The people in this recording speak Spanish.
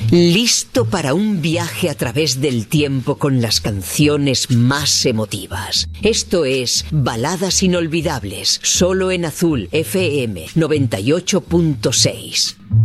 Listo para un viaje a través del tiempo con las canciones más emotivas. Esto es Baladas Inolvidables, solo en Azul FM 98.6.